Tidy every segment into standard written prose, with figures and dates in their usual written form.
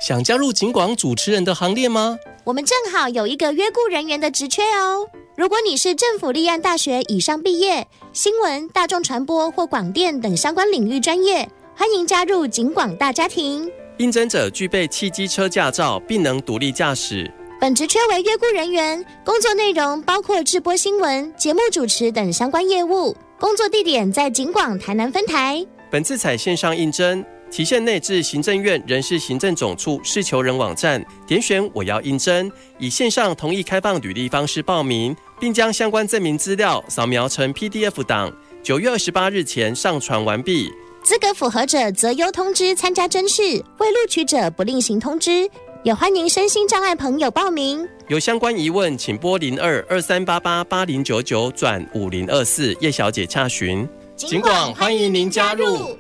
想加入警广主持人的行列吗？ 我们正好有一个约雇人员的职缺哦。如果你是政府立案大学以上毕业，新闻、大众传播或广电等相关领域专业，欢迎加入警广大家庭。 应征者具备汽机车驾照，并能独立驾驶。 本职缺为约雇人员，工作内容包括制播新闻、节目主持等相关业务。工作地点在警广台南分台。 本次采线上应征，期限内至行政院人事行政总处事求人网站点选我要应征，以线上同意开放履历方式报名，并将相关证明资料扫描成 PDF 档，9月28日前上传完毕。 资格符合者择优通知参加甄试，未录取者不另行通知。也欢迎身心障碍朋友报名。 有相关疑问，请拨02-2388-8099转5024叶小姐洽询。警广欢迎您加入。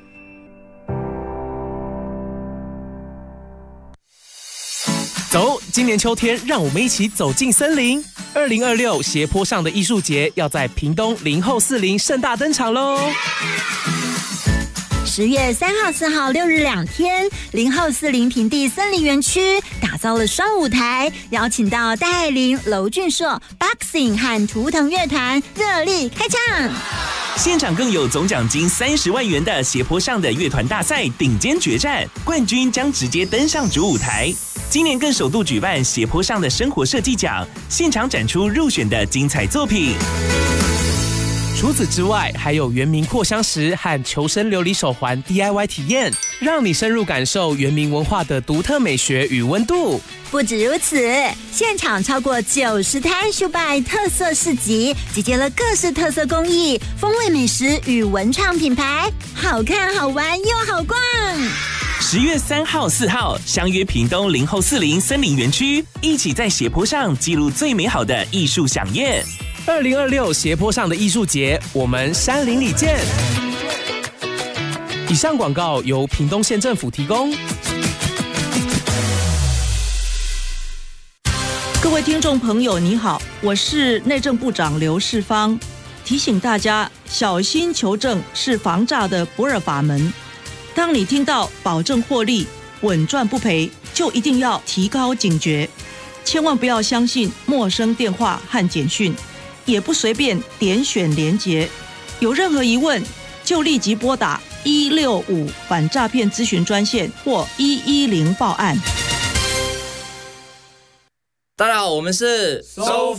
走，今年秋天，让我们一起走进森林。2026斜坡上的艺术节要在屏东林后40盛大登场喽 ！10月3号、4号6日2天，林后40平地森林园区打造了双舞台，邀请到戴爱玲、娄俊硕、Boxing 和图腾乐团热力开唱。 现场更有总奖金30万元的斜坡上的乐团大赛顶尖决战，冠军将直接登上主舞台。今年更首度举办斜坡上的生活设计奖，现场展出入选的精彩作品。 除此之外，还有原民扩香石和求生琉璃手环 DIY 体验，让你深入感受原民文化的独特美学与温度。 不止如此，现场超过90摊数百特色市集，集结了各式特色工艺、风味美食与文创品牌，好看好玩又好逛。 10月3号、4号相约屏东林后40森林园区，一起在斜坡上记录最美好的艺术飨宴。 2026斜坡上的艺术节，我们山林里见。以上广告由屏东县政府提供。 各位听众朋友，你好，我是内政部长刘世芳，提醒大家小心求证是防诈的不二法门。当你听到保证获利、稳赚不赔，就一定要提高警觉，千万不要相信陌生电话和简讯。也不随便点选连结，有任何疑问就立即拨打165反诈骗咨询专线或110报案。 大家好，我们是收